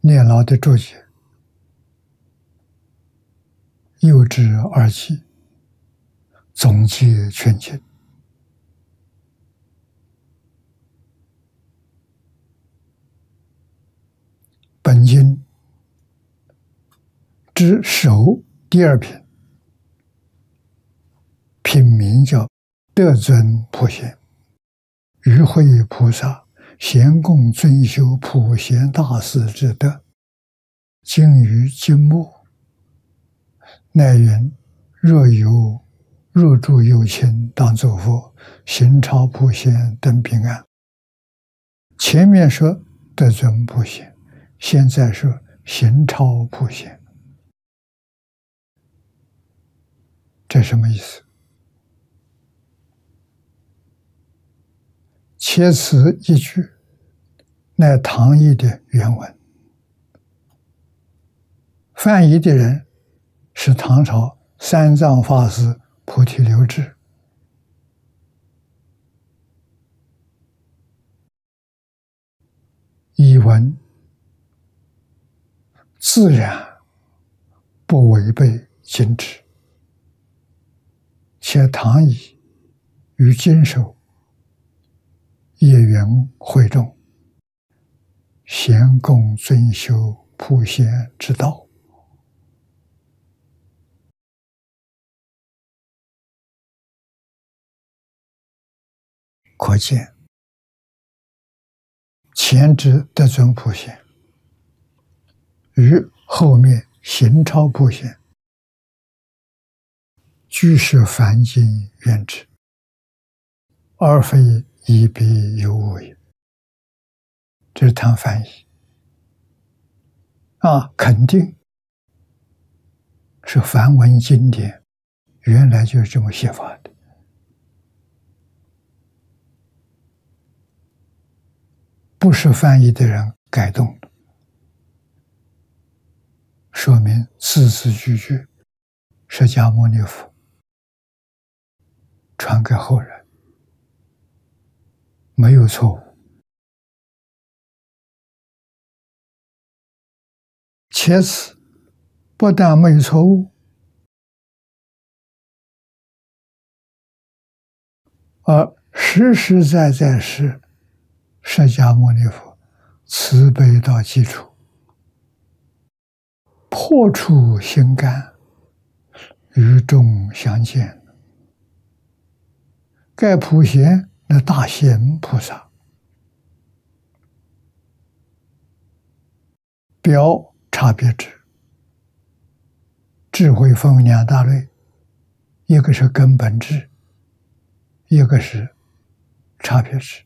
念老的注解，又知二记，总结全经。本经之首第二品，品名叫德尊普贤，与会菩萨咸共尊修普贤大士之德。经于经末，乃云：若诸有情当作佛，行超普贤等平安。前面说德尊普贤，现在说行超普贤，这什么意思？且此一句乃唐译的原文，翻译的人是唐朝三藏法师菩提流志。译文自然不违背经旨，且唐译与经首业缘会众，咸共尊修普贤之道。可见前之德尊普贤与后面行超普贤，俱是梵经原旨，而非一笔有误也。这是谈翻译肯定是梵文经典原来就是这么写法的。不是翻译的人改动的，说明字字句句释迦牟尼佛传给后人，没有错误。且此不但没有错误，而实实在在是释迦牟尼佛慈悲到基础，破除心干，与众相见。该普贤那大贤菩萨，表差别智，智慧分两大类，一个是根本智，一个是差别智。